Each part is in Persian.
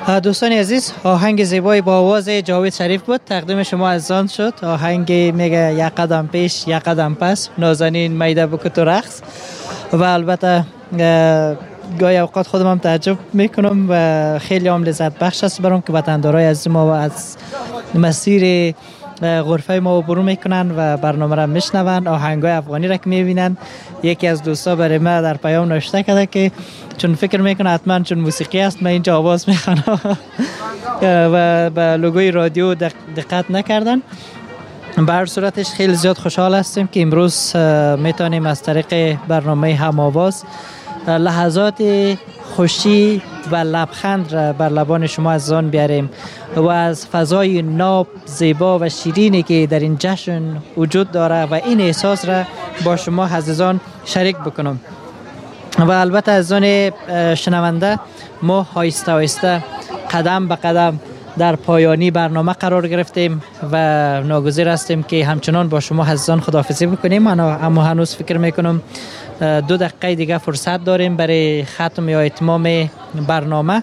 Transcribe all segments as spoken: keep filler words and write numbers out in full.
دوستان عزیز، آهنگ زیبای با آواز جاوید شریف بود، تقدیم شما عزیزان شد. آهنگ میگه یک قدم پیش یک قدم پس، نازنین میده بکت و رقص. و البته گاهی اوقات خودم هم تعجب میکنم و خیلی هم لذت بخش است برام که وطندارای عزیز ما و از مسیر غرفه ما برون میکنن و برنامه را میشنون، آهنگای افغانی را که میبینن. یکی از دوستا برای ما در پیام نوشته کرده که چون فکر میکنه حتما چون موسیقی است من اینجا آواز میخوانم و به لوگوی رادیو دقت نکردن. به هر صورتش خیلی زیاد خوشحال هستیم که امروز میتونیم از طریق برنامه هم آواز لحظات خوشی و لبخند را بر لبان شما عزیزان بیاریم و از فضای ناب، زیبا و شیرینی که در این جشن وجود داره و این احساس را با شما عزیزان شریک بکنم. و البته عزیزان شنونده، ما آهسته آهسته قدم به قدم در پایانی برنامه قرار گرفتیم و ناگزیر هستیم که همچنان با شما عزیزان خداحافظی بکنیم. اما هنوز فکر میکنم دو دقیقه دیگه فرصت داریم برای ختم یا اتمام برنامه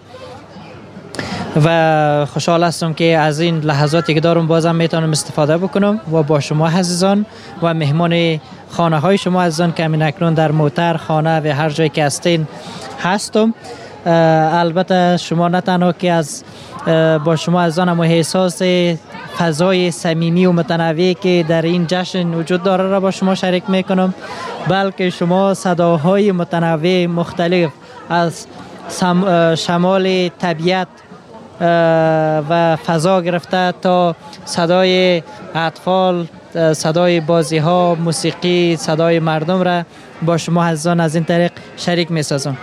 و خوشحال هستم که از این لحظاتی که دارم بازم میتونم استفاده بکنم و با شما عزیزان و مهمان خانه های شما عزیزان که همین اکنون در موتر، خانه و هر جایی که هستین هستم. البته شما نه تنها که از با شما عزیزان هم احساس فضای صمیمی و متنوعی که در این جشن وجود داره را با شما شریک میکنم، بلکه شما صداهای متنوع مختلف از شمال طبیعت و فضا گرفته تا صدای اطفال، صدای بازی ها، موسیقی، صدای مردم را با شما عزیزان از این طریق شریک میسازم.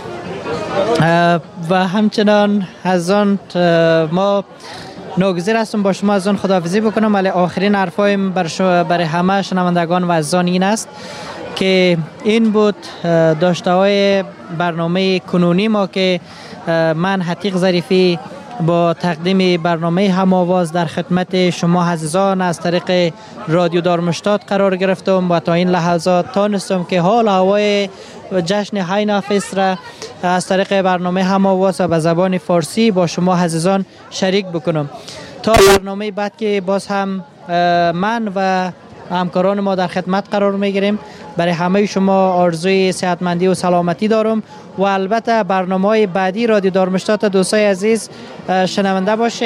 و همچنان عزیزان ما ناگزیر هستم با شما عزیزان خداحافظی بکنم، ولی آخرین حرفایم برای همه شنوندگان و عزیزان این است که این بود داشته های برنامه کنونی ما که من حتیق ظریفی با تقدیم برنامه هم آواز در خدمت شما عزیزان از طریق رادیو دارمشتاد قرار گرفتم و تا این لحظات تانستم که حال هوای جشن های نافس را از طریق برنامه هم آواز و به زبان فارسی با شما عزیزان شریک بکنم. تا برنامه بعد که باز هم من و همکاران ما در خدمت قرار میگیریم. برای همه شما آرزوی صحتمندی و سلامتی دارم و البته برنامه های بعدی رادیو دارمشتات دوستای عزیز شنونده باشه.